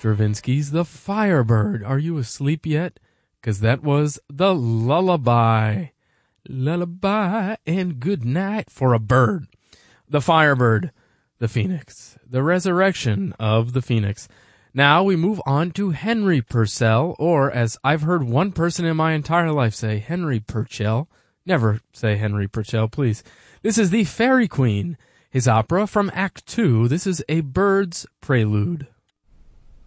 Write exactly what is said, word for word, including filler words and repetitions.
Stravinsky's The Firebird. Are you asleep yet? Because that was the lullaby. Lullaby and good night for a bird. The Firebird, the Phoenix, the resurrection of the Phoenix. Now we move on to Henry Purcell, or as I've heard one person in my entire life say, Henry Purcell. Never say Henry Purcell, please. This is the Fairy Queen, his opera from Act Two. This is A Bird's Prelude.